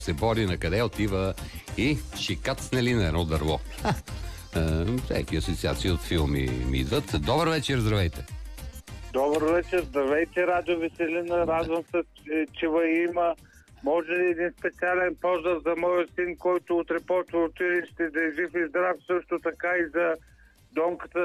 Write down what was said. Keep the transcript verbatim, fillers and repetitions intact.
се бори, на къде отива и шикацнели на едно дърво. Всеки асоциации от филми ми идват. Добър вечер, здравейте! Добър вечер, здравейте, Радио Веселина. Радвам се, че, че има. Може ли един специален поздрав за моя син, който утре почва училище, да е жив и здрав, също така и за донката